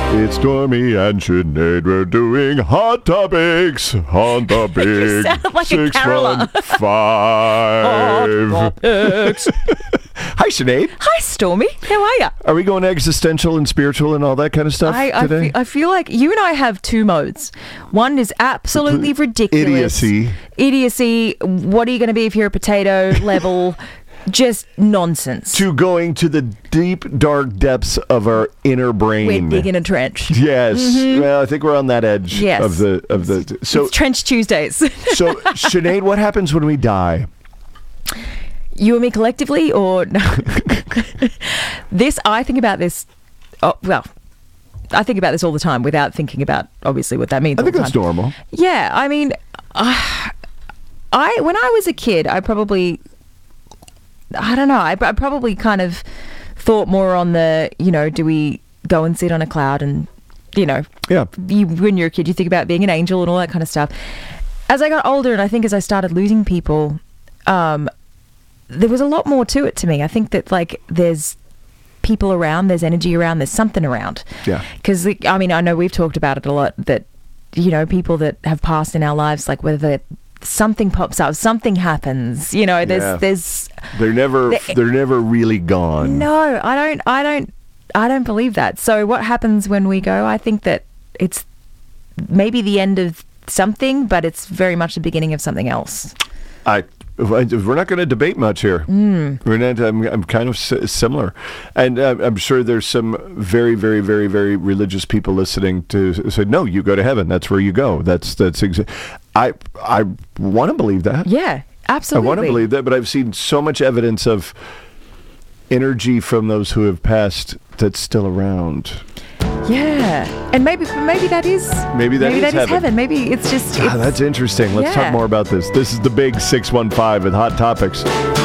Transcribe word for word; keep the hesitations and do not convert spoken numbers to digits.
It's Stormy and Sinead. We're doing Hot Topics on the big sound like a six caroler. one five. Hot Topics. Hi, Sinead. Hi, Stormy. How are you? Are we going existential and spiritual and all that kind of stuff I, I, today? fe- I feel like you and I have two modes. One is absolutely ridiculous. Idiocy. Idiocy. What are you going to be if you're a potato level? Just nonsense. To going to the deep, dark depths of our inner brain. We're digging a trench. Yes. Well, I think we're on that edge Yes. of the of the. So, It's Trench Tuesdays. so Sinead, what happens when we die? You and me collectively, or no? This, I think about this. Oh, well, I think about this all the time without thinking about obviously what that means. I all think the that's time. normal. Yeah, I mean, uh, I when I was a kid, I probably, I don't know, I, I probably kind of thought more on the, you know, do we go and sit on a cloud and, you know, Yeah. you, when you're a kid, you think about being an angel and all that kind of stuff. As I got older, and I think as I started losing people, um, there was a lot more to it to me. I think that, like, there's people around, there's energy around, there's something around. Yeah. Because, I mean, I know we've talked about it a lot, that, you know, people that have passed in our lives, like whether something pops up, something happens, you know, there's, Yeah. there's, They're never The- they're never really gone. no, I don't, I don't, I don't believe that. So what happens when we go? I think that it's maybe the end of something, but it's very much the beginning of something else. I we're not going to debate much here. Mm. We're not. I'm, I'm kind of s- similar, and uh, I'm sure there's some very, very, very, very religious people listening to say, "No, you go to heaven. That's where you go. That's that's." Exa-. I I want to believe that. Yeah, I absolutely. want to believe that, but I've seen so much evidence of energy from those who have passed that's still around. Yeah, and maybe maybe that is Maybe that maybe is that is heaven. heaven. Maybe it's just Ah, it's, that's interesting. Let's Yeah. talk more about this. This is the Big six one five with Hot Topics.